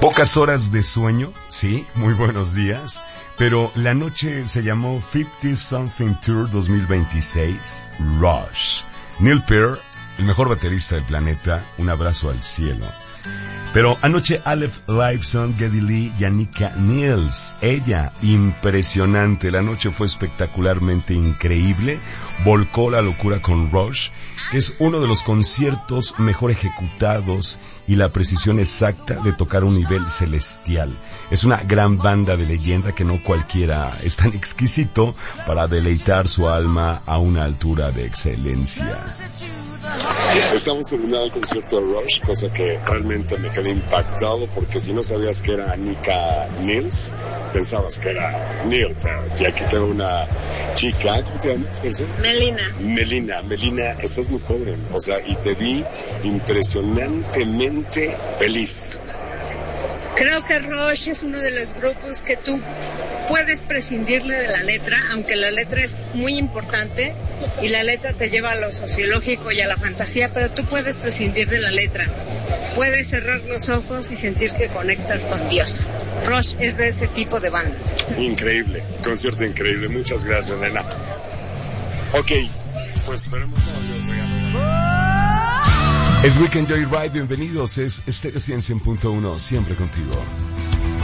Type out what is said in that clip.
Pocas horas de sueño, sí, muy buenos días, pero la noche se llamó 50 Something Tour 2026, Rush. Neil Peart, el mejor baterista del planeta, un abrazo al cielo. Pero anoche Aleph Liveson, Geddy Lee y Annika Nils. Ella, impresionante. La noche fue espectacularmente increíble. Volcó la locura con Rush, que es uno de los conciertos mejor ejecutados y la precisión exacta de tocar un nivel celestial. Es una gran banda de leyenda que no cualquiera es tan exquisito para deleitar su alma a una altura de excelencia. Estamos terminando el concierto de Rush, cosa que realmente me quedé impactado, porque si no sabías que era Annika Nils, pensabas que era Neil Peart. Y aquí tengo una chica, ¿cómo te llamas? Melina, estás muy joven, o sea, y te vi impresionantemente feliz. Creo que Rush es uno de los grupos que tú puedes prescindirle de la letra, aunque la letra es muy importante y la letra te lleva a lo sociológico y a la fantasía, pero tú puedes prescindir de la letra. Puedes cerrar los ojos y sentir que conectas con Dios. Rush es de ese tipo de bandas. Increíble, concierto increíble. Muchas gracias, nena. Ok, pues esperemos Es Weekend Joyride, bienvenidos, es Stereo 100.1, siempre contigo.